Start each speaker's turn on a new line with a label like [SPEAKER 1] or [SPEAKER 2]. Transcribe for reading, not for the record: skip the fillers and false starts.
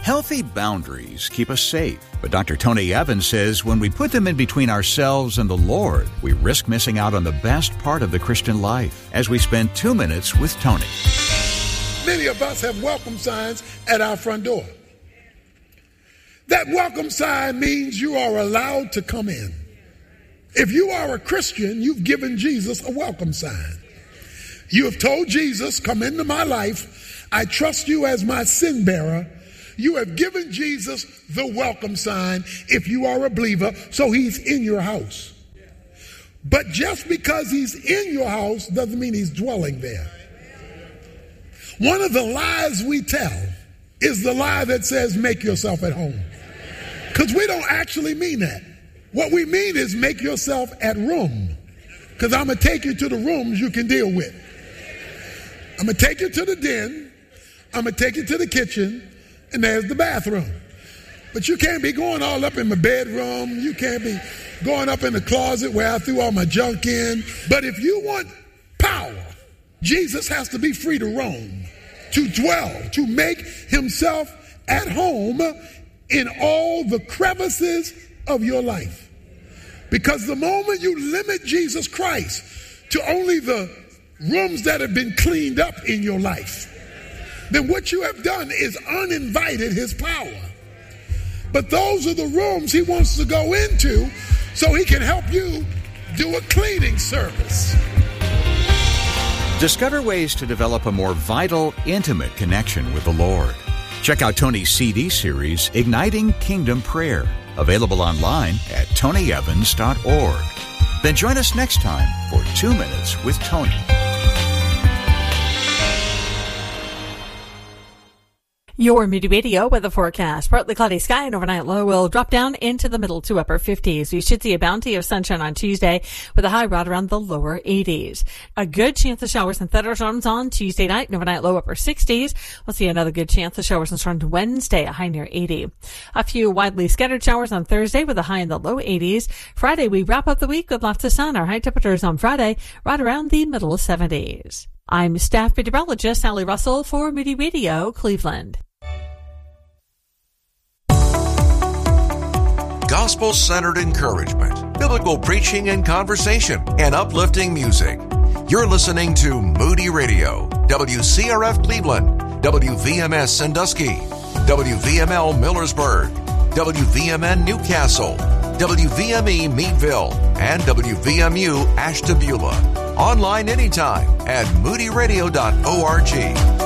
[SPEAKER 1] Healthy boundaries keep us safe, but Dr. Tony Evans says when we put them in between ourselves and the Lord, we risk missing out on the best part of the Christian life as we spend 2 minutes with Tony.
[SPEAKER 2] Many of us have welcome signs at our front door. That welcome sign means you are allowed to come in. If you are a Christian, you've given Jesus a welcome sign. You have told Jesus, come into my life. I trust you as my sin bearer. You have given Jesus the welcome sign if you are a believer, so he's in your house. But just because he's in your house doesn't mean he's dwelling there. One of the lies we tell is the lie that says make yourself at home. Because we don't actually mean that. What we mean is make yourself at room. Because I'm going to take you to the rooms you can deal with. I'm going to take you to the den. I'm going to take you to the kitchen. And there's the bathroom. But you can't be going all up in my bedroom. You can't be going up in the closet where I threw all my junk in. But if you want power, Jesus has to be free to roam, to dwell, to make himself at home in all the crevices of your life. Because the moment you limit Jesus Christ to only the rooms that have been cleaned up in your life, then what you have done is uninvited his power. But those are the rooms he wants to go into so he can help you do a cleaning service.
[SPEAKER 1] Discover ways to develop a more vital, intimate connection with the Lord. Check out Tony's CD series, Igniting Kingdom Prayer, available online at tonyevans.org. Then join us next time for 2 Minutes with Tony.
[SPEAKER 3] Your Moody Radio weather forecast. Partly cloudy sky and overnight low will drop down into the middle to upper 50s. We should see a bounty of sunshine on Tuesday with a high right around the lower 80s. A good chance of showers and thunderstorms on Tuesday night and overnight low upper 60s. We'll see another good chance of showers and storms Wednesday, a high near 80. A few widely scattered showers on Thursday with a high in the low 80s. Friday, we wrap up the week with lots of sun. Our high temperatures on Friday right around the middle 70s. I'm staff meteorologist Sally Russell for Moody Radio, Cleveland.
[SPEAKER 4] Gospel-centered encouragement, biblical preaching and conversation, and uplifting music. You're listening to Moody Radio, WCRF Cleveland, WVMS Sandusky, WVML Millersburg, WVMN Newcastle, WVME Meadville, and WVMU Ashtabula. Online anytime at moodyradio.org.